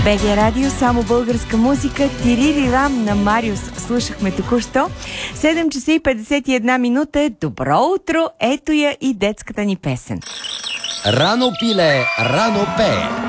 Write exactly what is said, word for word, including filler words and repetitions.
БГ Радио, само българска музика. Тирили Рам на Мариус слушахме току-що. седем часа и петдесет и една минута. Добро утро! Ето я и детската ни песен. Рано пиле, рано пее.